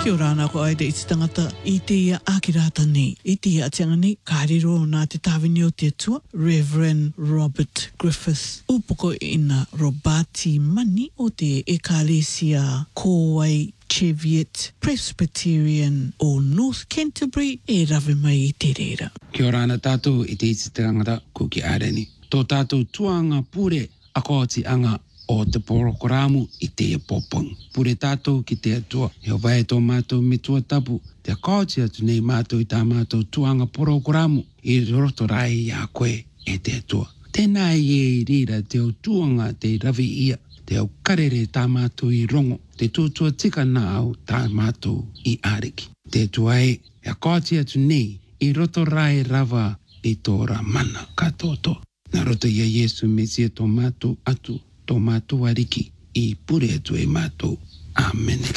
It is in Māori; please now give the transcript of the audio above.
Kia ora ana ko ai te iti tangata I te ia ākirata nei. I te ia atianga nei, kāriro nā te tāwini o te atua, Reverend Robert Griffiths. Upoko ina Robati Mani o te Ekalesia Kōwai Cheviot Presbyterian o North Canterbury e rawe mai I te reira. Kia ora ana tātou I te iti tangata ko ki āreni. Tō tātou tuanga pure ako ati anga o te porokoramu I te popong. Pure tātou ki te atua, he o vai tō mātou me tua tapu, te akaoti atu nei mātou I tā mātou tuanga porokoramu I roto rai I a koe e te atua. Tēnā I rira te o tuanga te rawi ia, te au karere tā mātou I rongo, te tūtua tika nā au tā mātou I āriki. Te atua he akaoti atu nei I roto rai rawa I tōra mana katoto. Nā roto ia Yesu Mesia tō mātou atu, tō mātou ariki I pure atu e mātou. Amen.